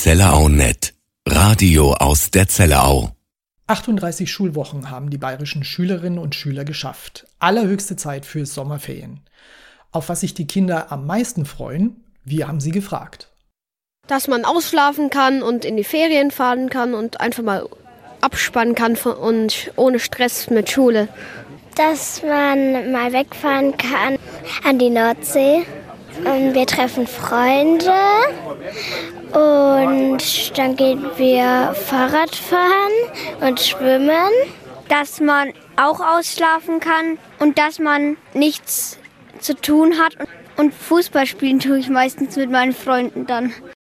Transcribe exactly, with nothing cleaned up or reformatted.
Zellerau Net. Radio aus der Zellerau. achtunddreißig Schulwochen haben die bayerischen Schülerinnen und Schüler geschafft. Allerhöchste Zeit für Sommerferien. Auf was sich die Kinder am meisten freuen, wir haben sie gefragt. Dass man ausschlafen kann und in die Ferien fahren kann und einfach mal abspannen kann von, und ohne Stress mit Schule. Dass man mal wegfahren kann an die Nordsee. Und wir treffen Freunde und dann gehen wir Fahrrad fahren und schwimmen. Dass man auch ausschlafen kann und dass man nichts zu tun hat. Und Fußball spielen tue ich meistens mit meinen Freunden dann.